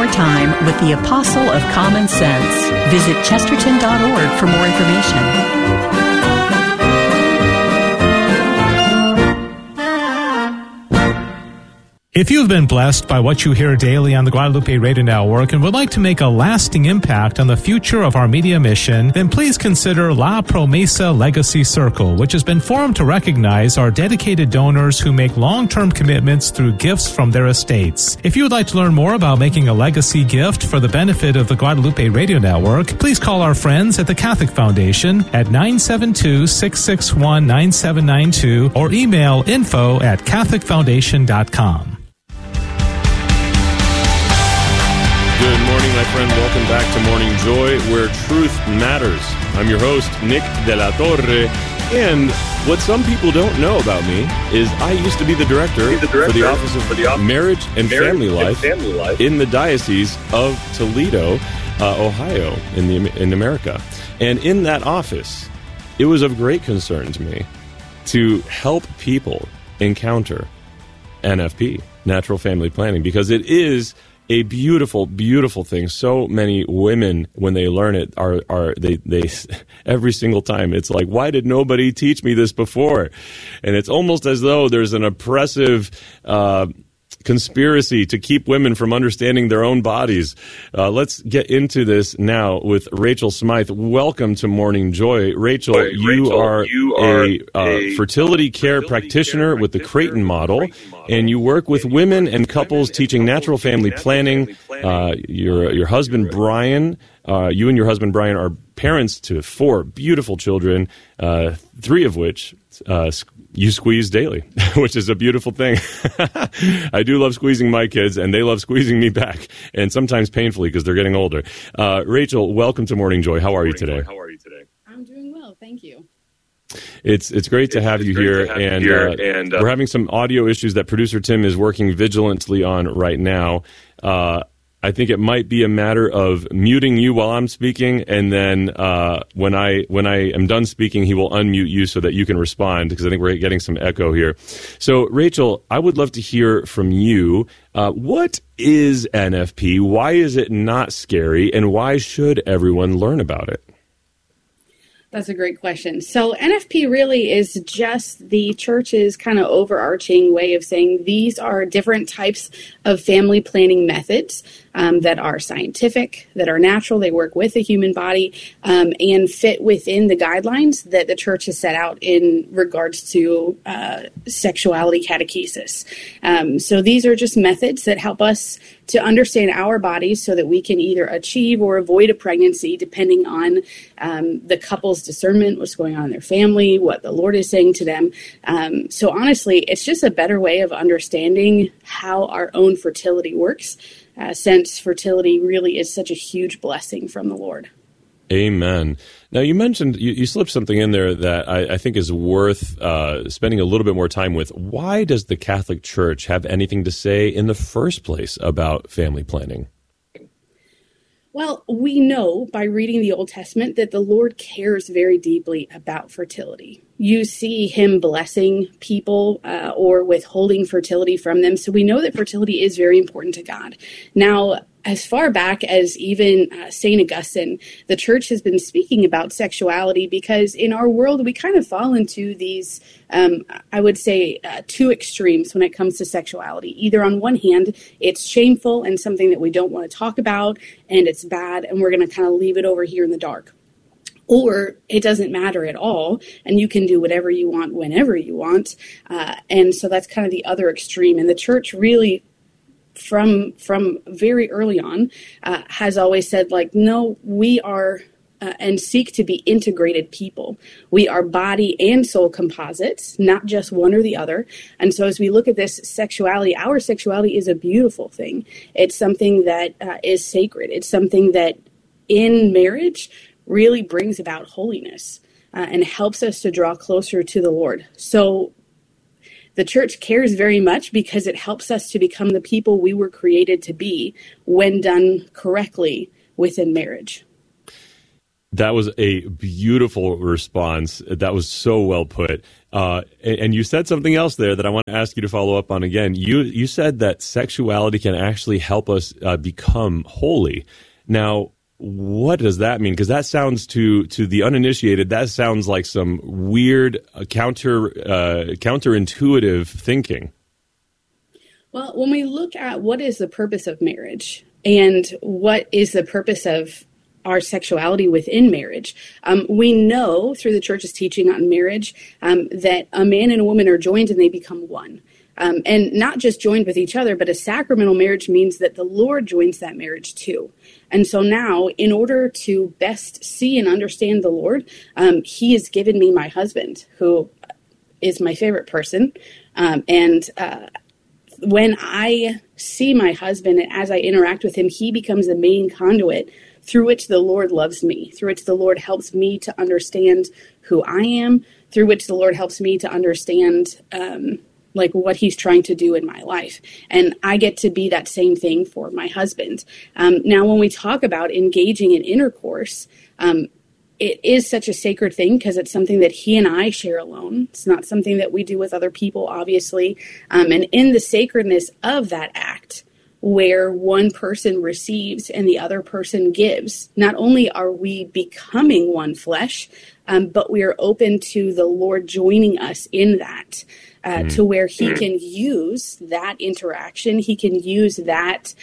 more time with the Apostle of Common Sense. Visit Chesterton.org for more information. If you've been blessed by what you hear daily on the Guadalupe Radio Network and would like to make a lasting impact on the future of our media mission, then please consider La Promesa Legacy Circle, which has been formed to recognize our dedicated donors who make long-term commitments through gifts from their estates. If you would like to learn more about making a legacy gift for the benefit of the Guadalupe Radio Network, please call our friends at the Catholic Foundation at 972-661-9792 or email info@catholicfoundation.com. Good morning, my friend. Welcome back to Morning Joy, where truth matters. I'm your host, Nick De La Torre, and what some people don't know about me is I used to be the director for the Office of Marriage and Family Life in the Diocese of Toledo, Ohio, in America. And in that office, it was of great concern to me to help people encounter NFP, Natural Family Planning, because it is a beautiful, beautiful thing. So many women, when they learn it, they every single time, it's like, why did nobody teach me this before? And it's almost as though there's an oppressive conspiracy to keep women from understanding their own bodies. Let's get into this now with Rachel Smythe. Welcome to Morning Joy. Rachel, you are a fertility care practitioner with the Creighton model, and you work with women and couples teaching natural family planning. Your husband, Brian, you and your husband, Brian, are parents to 4 beautiful children, 3 of which you squeeze daily, which is a beautiful thing. I do love squeezing my kids, and they love squeezing me back, and sometimes painfully because they're getting older. Rachel, welcome to Morning Joy. How are you today? I'm doing well, thank you. It's great to have you here, and we're having some audio issues that producer Tim is working vigilantly on right now. I think it might be a matter of muting you while I'm speaking, and then when I am done speaking, he will unmute you so that you can respond, because I think we're getting some echo here. So, Rachel, I would love to hear from you. What is NFP? Why is it not scary, and why should everyone learn about it? That's a great question. So NFP really is just the church's kind of overarching way of saying these are different types of family planning methods that are scientific, that are natural, they work with the human body, and fit within the guidelines that the church has set out in regards to sexuality catechesis. So these are just methods that help us to understand our bodies so that we can either achieve or avoid a pregnancy depending on the couple's discernment, what's going on in their family, what the Lord is saying to them. So honestly, it's just a better way of understanding how our own fertility works, since fertility really is such a huge blessing from the Lord. Amen. Now, you mentioned, you slipped something in there that I think is worth spending a little bit more time with. Why does the Catholic Church have anything to say in the first place about family planning? Well, we know by reading the Old Testament that the Lord cares very deeply about fertility. You see him blessing people or withholding fertility from them. So we know that fertility is very important to God. Now, as far back as even St. Augustine, the church has been speaking about sexuality because in our world, we kind of fall into these, I would say, 2 extremes when it comes to sexuality. Either on one hand, it's shameful and something that we don't want to talk about, and it's bad, and we're going to kind of leave it over here in the dark. Or it doesn't matter at all, and you can do whatever you want whenever you want. And so that's kind of the other extreme. And the church really, from very early on, has always said, like, no, we are and seek to be integrated people. We are body and soul composites, not just one or the other. And so as we look at this sexuality, our sexuality is a beautiful thing. It's something that is sacred. It's something that in marriage really brings about holiness and helps us to draw closer to the Lord. So the church cares very much because it helps us to become the people we were created to be when done correctly within marriage. That was a beautiful response. That was so well put. And you said something else there that I want to ask you to follow up on again. You said that sexuality can actually help us become holy. Now, what does that mean? Because that sounds to the uninitiated, that sounds like some weird counterintuitive thinking. Well, when we look at what is the purpose of marriage and what is the purpose of our sexuality within marriage, we know through the church's teaching on marriage that a man and a woman are joined and they become one. And not just joined with each other, but a sacramental marriage means that the Lord joins that marriage too. And so now, in order to best see and understand the Lord, he has given me my husband, who is my favorite person. When I see my husband and as I interact with him, he becomes the main conduit through which the Lord loves me, through which the Lord helps me to understand who I am, through which the Lord helps me to understand what he's trying to do in my life. And I get to be that same thing for my husband. Now, when we talk about engaging in intercourse, it is such a sacred thing because it's something that he and I share alone. It's not something that we do with other people, obviously. And in the sacredness of that act, where one person receives and the other person gives, not only are we becoming one flesh, but we are open to the Lord joining us in that, to where he can use that interaction. He can use that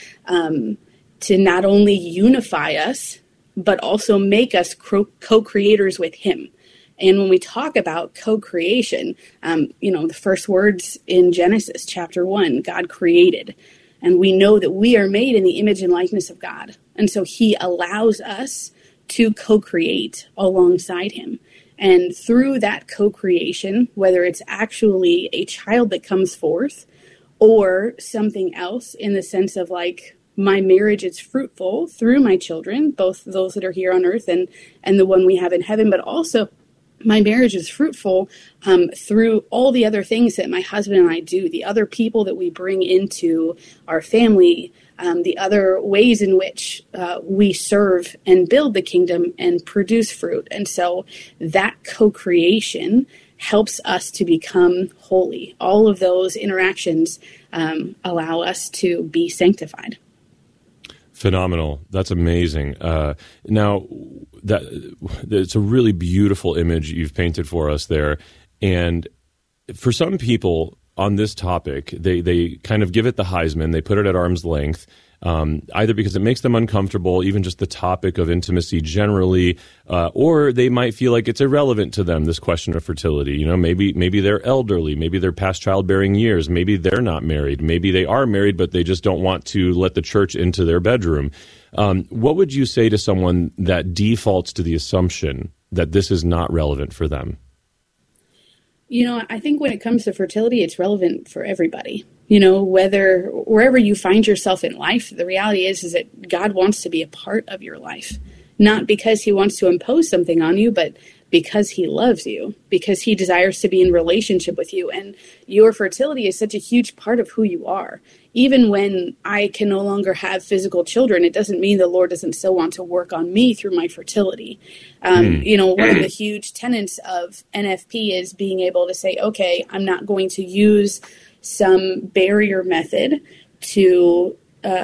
to not only unify us, but also make us co-creators with him. And when we talk about co-creation, the first words in Genesis chapter 1, God created. And we know that we are made in the image and likeness of God. And so he allows us to co-create alongside him. And through that co-creation, whether it's actually a child that comes forth or something else in the sense of like, my marriage is fruitful through my children, both those that are here on earth and the one we have in heaven, but also my marriage is fruitful through all the other things that my husband and I do, the other people that we bring into our family, the other ways in which we serve and build the kingdom and produce fruit. And so that co-creation helps us to become holy. All of those interactions allow us to be sanctified. Phenomenal. That's amazing. Now, it's a really beautiful image you've painted for us there. And for some people on this topic, they kind of give it the Heisman. They put it at arm's length, either because it makes them uncomfortable, even just the topic of intimacy generally, or they might feel like it's irrelevant to them, this question of fertility. You know, maybe they're elderly, maybe they're past childbearing years, maybe they're not married, maybe they are married, but they just don't want to let the church into their bedroom. What would you say to someone that defaults to the assumption that this is not relevant for them? You know, I think when it comes to fertility, it's relevant for everybody. You know, wherever you find yourself in life, the reality is that God wants to be a part of your life, not because he wants to impose something on you, but because he loves you, because he desires to be in relationship with you. And your fertility is such a huge part of who you are. Even when I can no longer have physical children, it doesn't mean the Lord doesn't still want to work on me through my fertility. You know, one of the huge tenets of NFP is being able to say, okay, I'm not going to use some barrier method to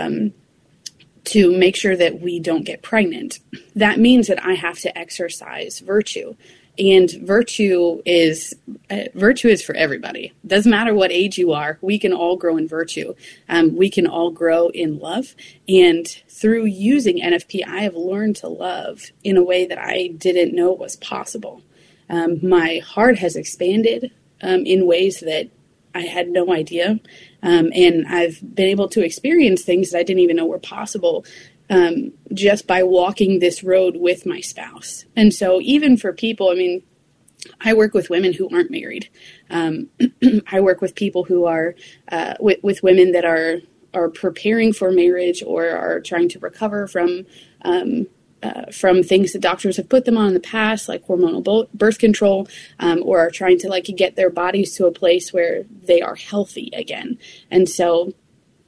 make sure that we don't get pregnant. That means that I have to exercise virtue. And virtue is for everybody. Doesn't matter what age you are. We can all grow in virtue. We can all grow in love. And through using NFP, I have learned to love in a way that I didn't know was possible. My heart has expanded in ways that I had no idea. And I've been able to experience things that I didn't even know were possible just by walking this road with my spouse. And so even for people, I mean, I work with women who aren't married. I work with people who are, with women that are preparing for marriage or are trying to recover from things that doctors have put them on in the past, like hormonal birth control, or are trying to like get their bodies to a place where they are healthy again. And so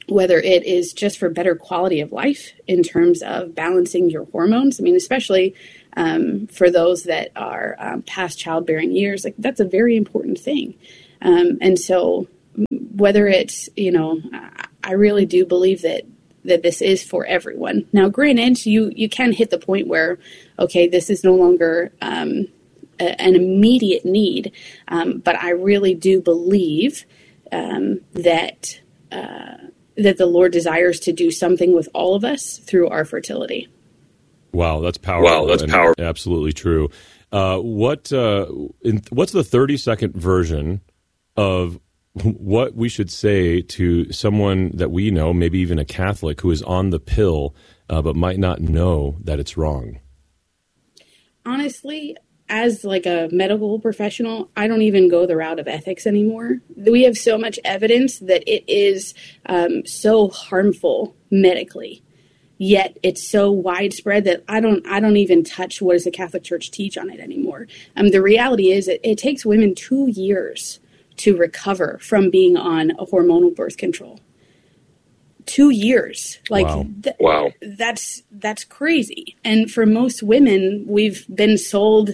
whether it is just for better quality of life in terms of balancing your hormones. I mean, especially for those that are past childbearing years, like that's a very important thing. And so whether it's, I really do believe that this is for everyone. Now, granted, you can hit the point where, okay, this is no longer an immediate need, but I really do believe that the Lord desires to do something with all of us through our fertility. Wow, that's powerful. Absolutely true. What's the 30-second version of what we should say to someone that we know, maybe even a Catholic, who is on the pill but might not know that it's wrong? Honestly, as like a medical professional, I don't even go the route of ethics anymore. We have so much evidence that it is so harmful medically, yet it's so widespread that I don't even touch what does the Catholic Church teach on it anymore. The reality is it takes women 2 years to recover from being on a hormonal birth control. 2 years. Wow. That's crazy. And for most women, we've been sold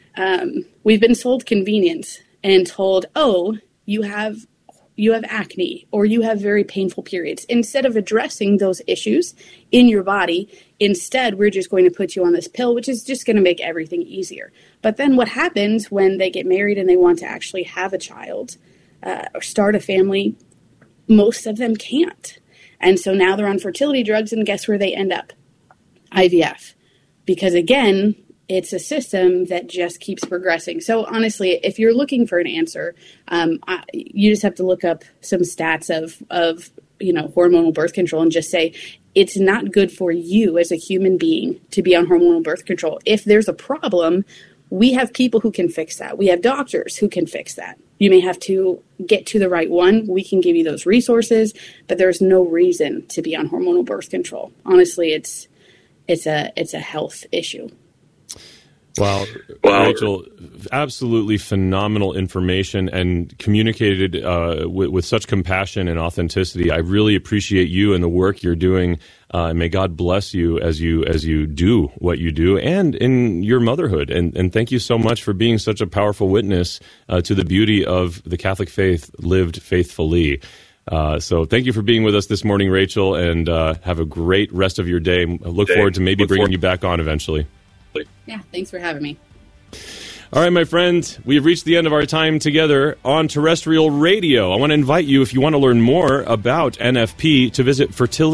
convenience and told, oh, you have acne or you have very painful periods. Instead of addressing those issues in your body, instead we're just going to put you on this pill, which is just going to make everything easier. But then what happens when they get married and they want to actually have a child or start a family? Most of them can't. And so now they're on fertility drugs, and guess where they end up? IVF. Because again, it's a system that just keeps progressing. So honestly, if you're looking for an answer, you just have to look up some stats of hormonal birth control and just say, it's not good for you as a human being to be on hormonal birth control. If there's a problem, we have people who can fix that. We have doctors who can fix that. You may have to get to the right one. We can give you those resources, but there's no reason to be on hormonal birth control. Honestly, it's a health issue. Wow. Rachel, absolutely phenomenal information and communicated with such compassion and authenticity. I really appreciate you and the work you're doing. May God bless you as you do what you do and in your motherhood. And thank you so much for being such a powerful witness to the beauty of the Catholic faith lived faithfully. So thank you for being with us this morning, Rachel, and have a great rest of your day. I look forward to maybe bringing you back on eventually. Yeah, thanks for having me. All right, my friend, we have reached the end of our time together on terrestrial radio. I want to invite you, if you want to learn more about NFP, to visit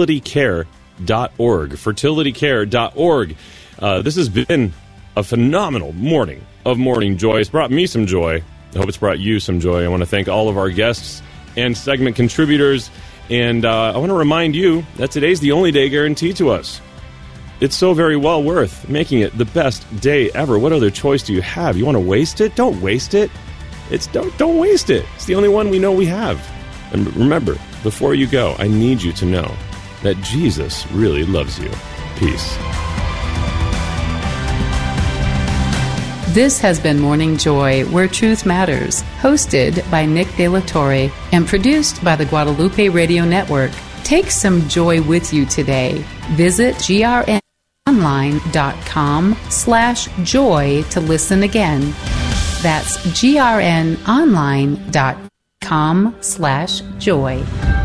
fertilitycare.org. Fertilitycare.org. This has been a phenomenal morning of morning joy. It's brought me some joy. I hope it's brought you some joy. I want to thank all of our guests and segment contributors. And I want to remind you that today's the only day guaranteed to us. It's so very well worth making it the best day ever. What other choice do you have? You want to waste it? Don't waste it. Don't waste it. It's the only one we know we have. And remember, before you go, I need you to know that Jesus really loves you. Peace. This has been Morning Joy, Where Truth Matters, hosted by Nick De La Torre and produced by the Guadalupe Radio Network. Take some joy with you today. Visit grnonline.com/joy to listen again. That's grnonline.com/joy.